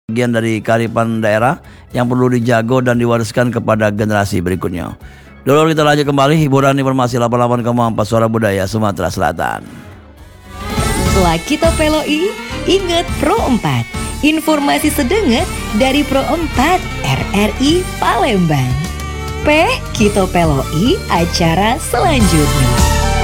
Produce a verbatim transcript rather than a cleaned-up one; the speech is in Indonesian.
bagian dari kearifan daerah yang perlu dijaga dan diwariskan kepada generasi berikutnya. Dulu kita lanjut kembali hiburan informasi delapan puluh delapan koma empat Suara Budaya Sumatera Selatan. Setelah kita peloi, ingat Pro empat. Informasi sedenget dari Pro empat R R I Palembang. Peh kita peloi acara selanjutnya.